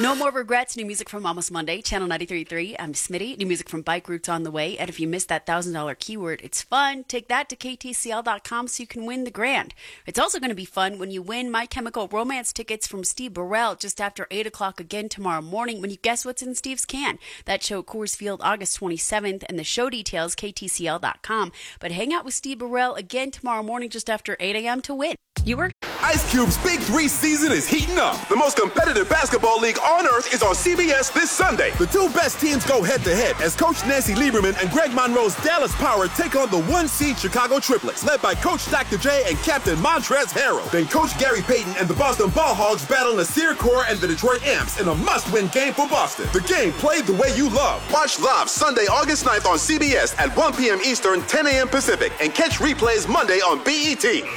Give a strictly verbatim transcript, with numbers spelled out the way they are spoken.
No More Regrets, new music from Almost Monday, Channel ninety-three point three. I'm Smitty. New music from Bike Roots on the way. And if you missed that one thousand dollars keyword, it's fun. Take that to K T C L dot com so you can win the grand. It's also going to be fun when you win My Chemical Romance tickets from Steve Burrell just after eight o'clock again tomorrow morning when you guess what's in Steve's can. That show at Coors Field August twenty-seventh, and the show details K T C L dot com. But hang out with Steve Burrell again tomorrow morning just after eight a.m. to win. You were... Ice Cube's Big Three season is heating up. The most competitive basketball league on earth is on C B S this Sunday. The two best teams go head-to-head as Coach Nancy Lieberman and Greg Monroe's Dallas Power take on the one-seed Chicago Triplets, led by Coach Doctor J and Captain Montrezl Harrell. Then Coach Gary Payton and the Boston Ball Hogs battle Nasir Kaur and the Detroit Amps in a must-win game for Boston. The game played the way you love. Watch live Sunday, August ninth on C B S at one p.m. Eastern, ten a.m. Pacific, and catch replays Monday on B E T.